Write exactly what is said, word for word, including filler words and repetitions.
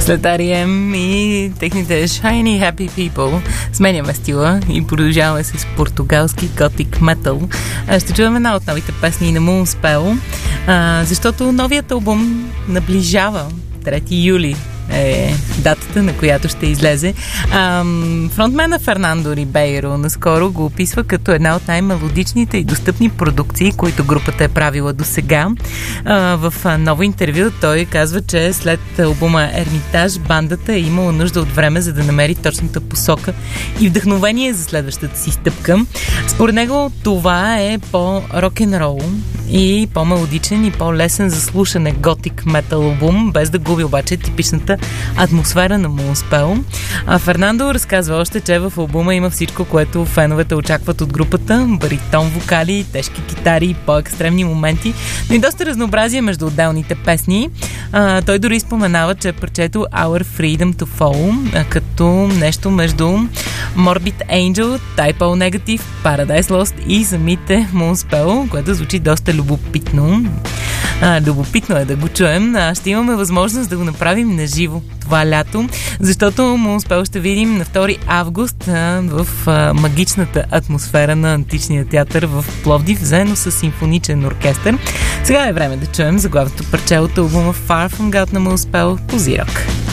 След Ар И Ем и техните Shiny Happy People сменяме стила и продължаваме с португалски готик метал. Ще чуем една от новите песни на Moonspell, защото новият албум наближава. трети юли е датата, на която ще излезе. Ам, фронтмена Фернандо Рибейро наскоро го описва като една от най-мелодичните и достъпни продукции, които групата е правила до сега. В ново интервю той казва, че след албума Ермитаж бандата е имала нужда от време, за да намери точната посока и вдъхновение за следващата си стъпка. Според него това е по-рок-н-рол и по-мелодичен и по-лесен за слушане готик метал албум, без да губи обаче типичната атмосфера на Moonspell. А Фернандо разказва още, че в албума има всичко, което феновете очакват от групата. Баритон вокали, тежки китари, по-екстремни моменти, но и доста разнообразие между отделните песни. А, той дори споменава, че парчето Our Freedom to Fall а, като нещо между Morbid Angel, Type O Negative, Paradise Lost и самите Moonspell, което звучи доста любопитно. А, любопитно е да го чуем. А, ще имаме възможност да го направим на живо това лято, защото Moonspell ще видим на втори август а, в а, магичната атмосфера на античния театър в Пловдив, заедно с симфоничен оркестър. Сега е време да чуем заглавното парче от албума Far From God на Moonspell по Зирок.